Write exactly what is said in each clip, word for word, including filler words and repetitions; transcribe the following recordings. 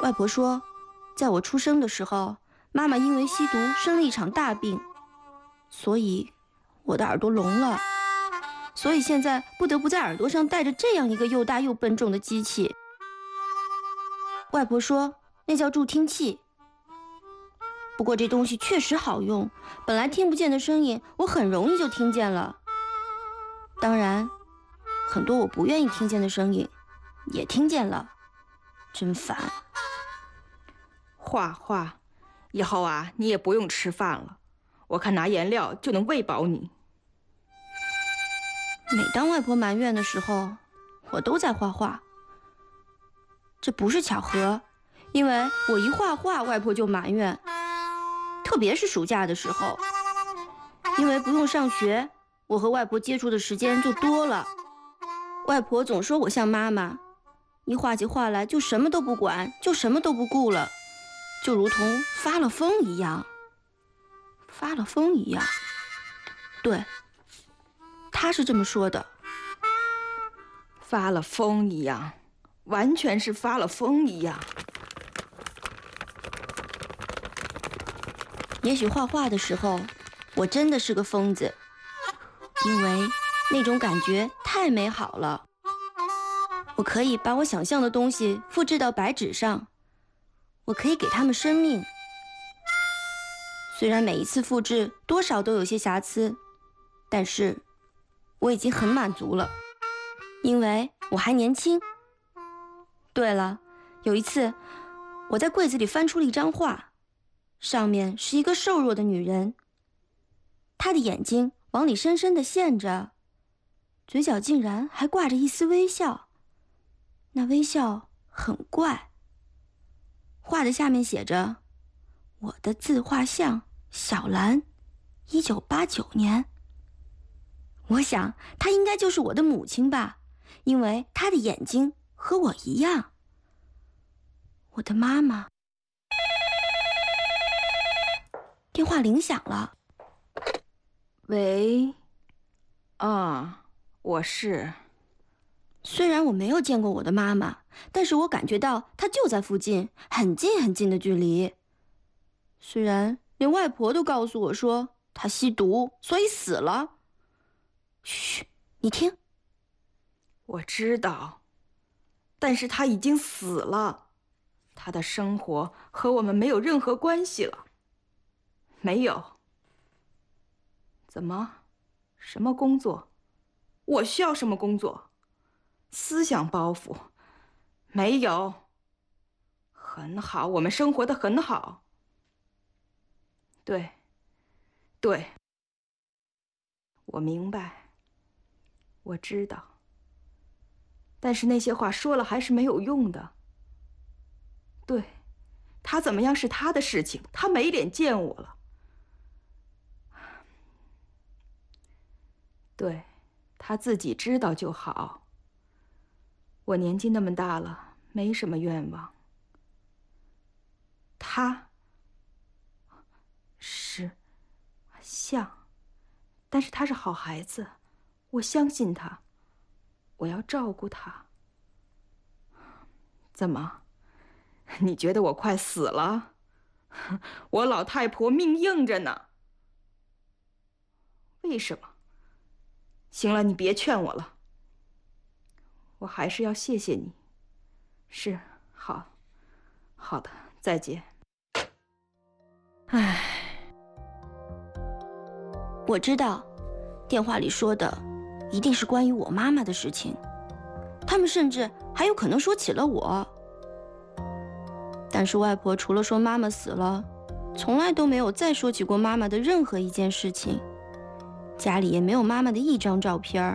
外婆说，在我出生的时候，妈妈因为吸毒生了一场大病，所以我的耳朵聋了，所以现在不得不在耳朵上戴着这样一个又大又笨重的机器。外婆说，那叫助听器。不过这东西确实好用，本来听不见的声音，我很容易就听见了。当然，很多我不愿意听见的声音，也听见了，真烦。 画画，以后啊，你也不用吃饭了，我看拿颜料就能喂饱你。 每当外婆埋怨的时候，我都在画画。这不是巧合，因为我一画画，外婆就埋怨。特别是暑假的时候，因为不用上学，我和外婆接触的时间就多了。外婆总说我像妈妈，一画起画来就什么都不管，就什么都不顾了，就如同发了疯一样。发了疯一样，对，她是这么说的。 发了疯一样，完全是发了疯一样。 也许画画的时候，我真的是个疯子，因为那种感觉太美好了。我可以把我想象的东西复制到白纸上，我可以给它们生命。虽然每一次复制多少都有些瑕疵，但是我已经很满足了，因为我还年轻。对了，有一次我在柜子里翻出了一张画。上面是一个瘦弱的女人，她的眼睛往里深深地陷着，嘴角竟然还挂着一丝微笑，那微笑很怪。画的下面写着：“我的自画像小兰，一九八九年。”我想她应该就是我的母亲吧，因为她的眼睛和我一样。我的妈妈。电话铃响了。 喂，啊，我是。 虽然我没有见过我的妈妈，但是我感觉到她就在附近，很近很近的距离。虽然连外婆都告诉我说她吸毒，所以死了。嘘，你听。 我知道，但是她已经死了，她的生活和我们没有任何关系了。没有。怎么？什么工作？我需要什么工作？思想包袱？没有。很好，我们生活得很好。对，对，我明白，我知道。但是那些话说了还是没有用的。对，他怎么样是他的事情，他没脸见我了。对，他自己知道就好。我年纪那么大了，没什么愿望。他是像，但是他是好孩子，我相信他，我要照顾他。怎么？你觉得我快死了？我老太婆命硬着呢。为什么？行了，你别劝我了。我还是要谢谢你。是，好，好的，再见。唉， 我知道，电话里说的一定是关于我妈妈的事情，他们甚至还有可能说起了我。但是外婆除了说妈妈死了，从来都没有再说起过妈妈的任何一件事情。家里也没有妈妈的一张照片。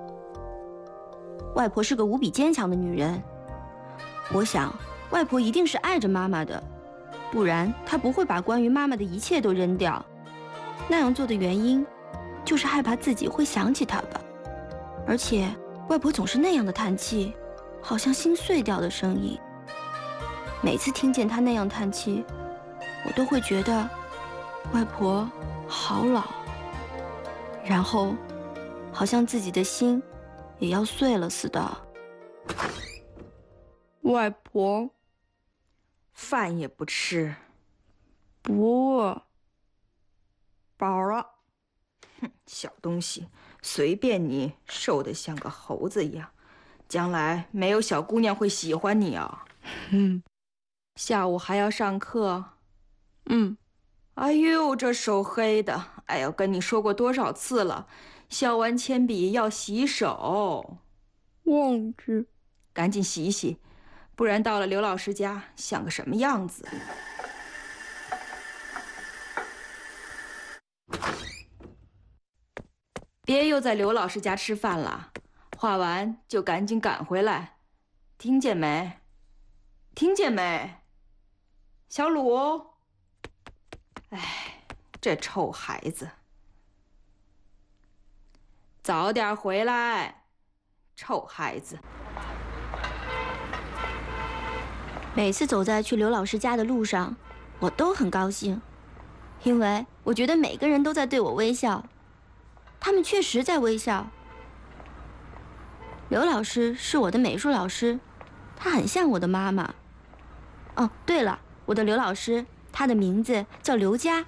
外婆是个无比坚强的女人，我想外婆一定是爱着妈妈的，不然她不会把关于妈妈的一切都扔掉。那样做的原因，就是害怕自己会想起她吧。而且外婆总是那样的叹气，好像心碎掉的声音。每次听见她那样叹气，我都会觉得外婆好老。然后，好像自己的心也要碎了似的。外婆， 饭也不吃。 不， 饱了。哼，小东西，随便你，瘦得像个猴子一样，将来没有小姑娘会喜欢你啊。 嗯下午还要上课。 嗯。 哎呦，这手黑的！哎呦，跟你说过多少次了，削完铅笔要洗手。 忘记。 赶紧洗洗，不然到了刘老师家像个什么样子？别又在刘老师家吃饭了，画完就赶紧赶回来，听见没？听见没？小鲁，哎，这臭孩子，早点回来，臭孩子。 每次走在去刘老师家的路上，我都很高兴，因为我觉得每个人都在对我微笑，他们确实在微笑。刘老师是我的美术老师，他很像我的妈妈。哦，对了，我的刘老师，他的名字叫刘佳。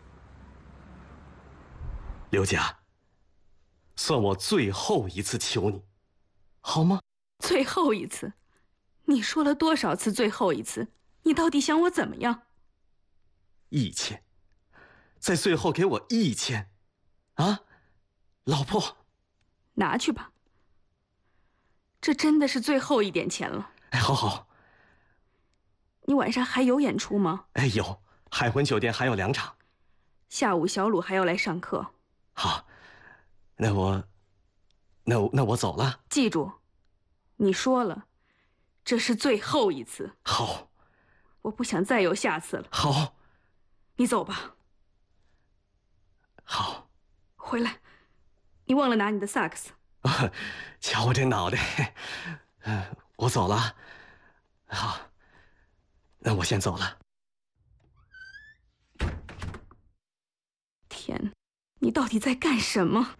刘佳，算我最后一次求你，好吗？ 最后一次？你说了多少次最后一次？你到底想我怎么样？ 一千，在最后给我一千，啊，老婆， 拿去吧。这真的是最后一点钱了。 哎，好好。 你晚上还有演出吗？ 哎，有，海魂酒店还有两场。 下午小鲁还要来上课。 好，那我，那我那我走了。 记住，你说了，这是最后一次。 好， 我不想再有下次了。 好， 你走吧。 好， 回来，你忘了拿你的萨克斯。 啊，瞧我这脑袋，嗯，我走了。好，那我先走了。 天，你到底在干什么？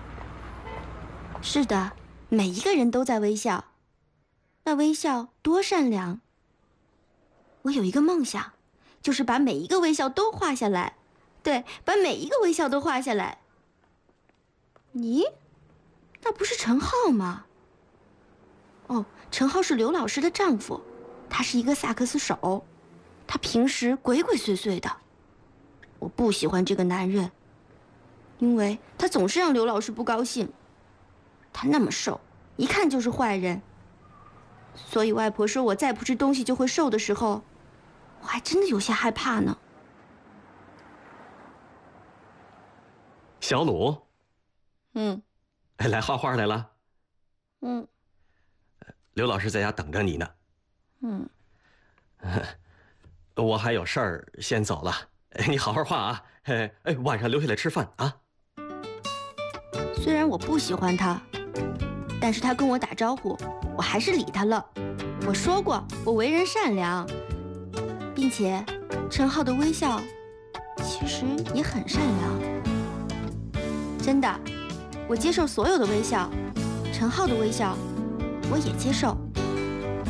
是的，每一个人都在微笑，那微笑多善良。我有一个梦想，就是把每一个微笑都画下来，对，把每一个微笑都画下来。咦，那不是陈浩吗？哦，陈浩是刘老师的丈夫，他是一个萨克斯手，他平时鬼鬼祟祟的。我不喜欢这个男人，因为他总是让刘老师不高兴。他那么瘦，一看就是坏人。所以外婆说我再不吃东西就会瘦的时候，我还真的有些害怕呢。 小鲁， 嗯， 哎，来画画来了。 嗯， 刘老师在家等着你呢。 嗯， 我还有事儿，先走了。你好好画啊，哎哎，晚上留下来吃饭啊。 虽然我不喜欢他，但是他跟我打招呼，我还是理他了。我说过，我为人善良，并且陈浩的微笑其实也很善良。真的，我接受所有的微笑，陈浩的微笑我也接受。